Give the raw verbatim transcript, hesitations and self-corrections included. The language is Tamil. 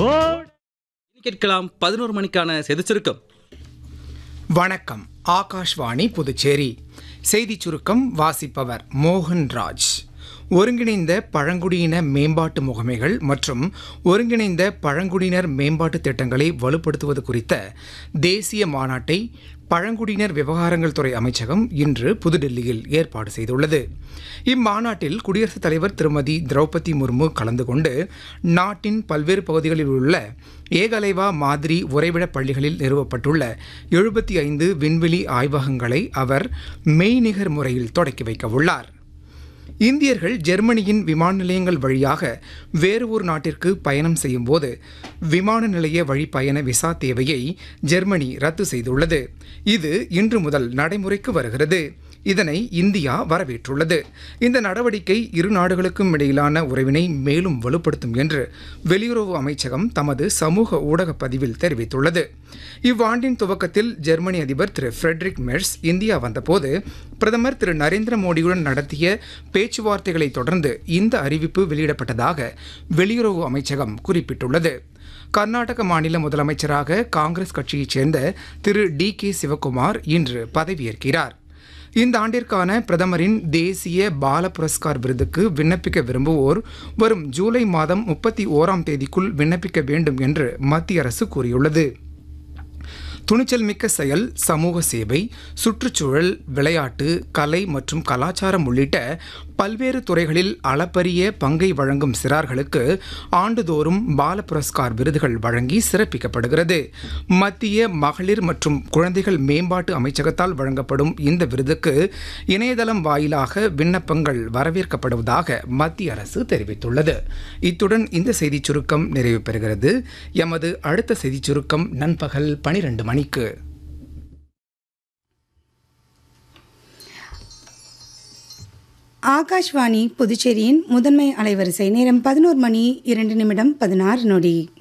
கேட்கலாம் பதினோரு மணிக்கான செய்தி சுருக்கம். வணக்கம். ஆகாஷ்வாணி புதுச்சேரி. செய்திச் சுருக்கம் வாசிப்பவர் மோகன்ராஜ். ஒருங்கிணைந்த பழங்குடியின மேம்பாட்டு முகமைகள் மற்றும் ஒருங்கிணைந்த பழங்குடியினர் மேம்பாட்டு திட்டங்களை வலுப்படுத்துவது குறித்த தேசிய மாநாட்டை பழங்குடியினர் விவகாரங்கள் துறை அமைச்சகம் இன்று புதுடெல்லியில் ஏற்பாடு செய்துள்ளது. இம்மாநாட்டில் குடியரசுத் தலைவர் திருமதி திரௌபதி முர்மு கலந்து கொண்டு நாட்டின் பல்வேறு பகுதிகளில் உள்ள ஏகலைவா மாதிரி உறைவிட பள்ளிகளில் நிறுவப்பட்டுள்ள எழுபத்தி ஐந்து விண்வெளி ஆய்வகங்களை அவர் மெய்நிகர் முறையில் தொடக்கி வைக்க உள்ளார். இந்தியர்கள் ஜெர்மனியின் விமான நிலையங்கள் வழியாக வேறு ஒரு நாட்டிற்கு பயணம் செய்யும் போது விமான நிலைய வழிப்பயண விசா தேவையை ஜெர்மனி ரத்து செய்துள்ளது. இது இன்று முதல் நடைமுறைக்கு வருகிறது. இதனை இந்தியா வரவேற்றுள்ளது. இந்த நடவடிக்கை இரு நாடுகளுக்கும் இடையிலான உறவினை மேலும் வலுப்படுத்தும் என்று வெளியுறவு அமைச்சகம் தமது சமூக ஊடக பதிவில் தெரிவித்துள்ளது. இவ்வாண்டின் துவக்கத்தில் ஜெர்மனி அதிபர் திரு ஃப்ரெட்ரிக் மெர்ஸ் இந்தியா வந்தபோது பிரதமர் திரு நரேந்திர மோடியுடன் நடத்திய பேச்சுவார்த்தைகளை தொடர்ந்து இந்த அறிவிப்பு வெளியிடப்பட்டதாக வெளியுறவு அமைச்சகம் குறிப்பிட்டுள்ளது. கர்நாடக மாநில முதலமைச்சராக காங்கிரஸ் கட்சியைச் சேர்ந்த திரு டி கே சிவகுமார் இன்று பதவியேற்கிறார். இந்த ஆண்டிற்கான பிரதமரின் தேசிய பால புரஸ்கார் விருதுக்கு விண்ணப்பிக்க விரும்புவோர் வரும் ஜூலை மாதம் முப்பத்தி ஓராம் தேதிக்குள் விண்ணப்பிக்க வேண்டும் என்று மத்திய அரசு கூறியுள்ளது. துணிச்சல் மிக்க செயல், சமூக சேவை, சுற்றுச்சூழல், விளையாட்டு, கலை மற்றும் கலாச்சாரம் உள்ளிட்ட பல்வேறு துறைகளில் அளப்பரிய பங்கை வழங்கும் சிறார்களுக்கு ஆண்டுதோறும் பால புரஸ்கார் விருதுகள் வழங்கி சிறப்பிக்கப்படுகிறது. மத்திய மகளிர் மற்றும் குழந்தைகள் மேம்பாட்டு அமைச்சகத்தால் வழங்கப்படும் இந்த விருதுக்கு இணையதளம் வாயிலாக விண்ணப்பங்கள் வரவேற்கப்படுவதாக மத்திய அரசு தெரிவித்துள்ளது. இத்துடன் இந்த செய்திச் சுருக்கம் நிறைவு பெறுகிறது. எமது அடுத்த செய்திச் சுருக்கம் நண்பகல் பனிரெண்டு மணிக்கு. ஆகாஷ்வாணி புதுச்சேரியின் முதன்மை அலைவரிசை நேரம் பதினோரு மணி இரண்டு நிமிடம் பதினாறு நொடி.